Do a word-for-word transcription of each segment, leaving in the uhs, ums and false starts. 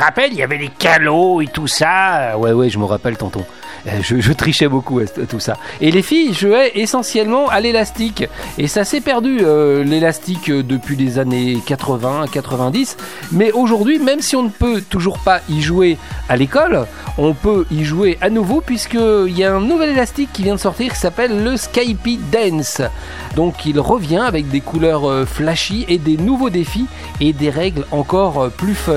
te rappelles, il y avait les calots et tout ça. Ouais, ouais, je me rappelle, tonton. Je, je trichais beaucoup à tout ça. Et les filles jouaient essentiellement à l'élastique. Et ça s'est perdu, euh, l'élastique, depuis les années quatre-vingts, quatre-vingt-dix. Mais aujourd'hui, même si on ne peut toujours pas y jouer à l'école, on peut y jouer à nouveau, puisqu'il y a un nouvel élastique qui vient de sortir qui s'appelle le Skypee Dance. Donc il revient avec des couleurs euh, flashy et des nouveaux défis et des règles encore euh, plus fun.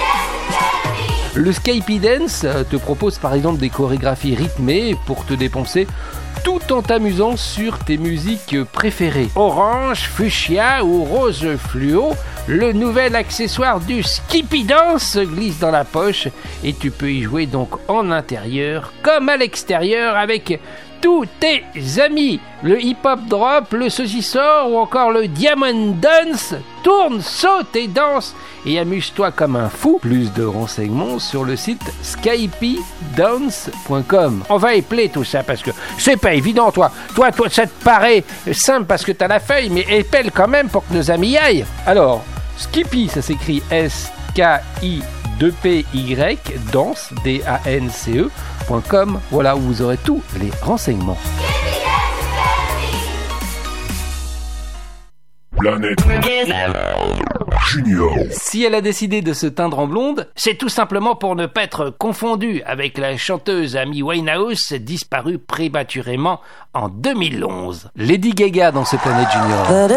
Le Skypee Dance te propose par exemple des chorégraphies rythmées pour te dépenser tout en t'amusant sur tes musiques préférées. Orange, fuchsia ou rose fluo, le nouvel accessoire du Skypee Dance se glisse dans la poche et tu peux y jouer donc en intérieur comme à l'extérieur avec tous tes amis. Le hip-hop drop, le saucisseur ou encore le diamond dance. Tourne, saute et danse et amuse-toi comme un fou. Plus de renseignements sur le site skypee dance point com. On va épeler tout ça parce que c'est pas évident, toi. Toi, toi, ça te paraît simple parce que t'as la feuille, mais épelle quand même pour que nos amis y aillent. Alors, Skypee, ça s'écrit S K I deux P Y, dance, D A N C E, .com, voilà où vous aurez tous les renseignements. Planète Junior. Si elle a décidé de se teindre en blonde, c'est tout simplement pour ne pas être confondue avec la chanteuse Amy Winehouse, disparue prématurément en deux mille onze. Lady Gaga dans ce Planète Junior.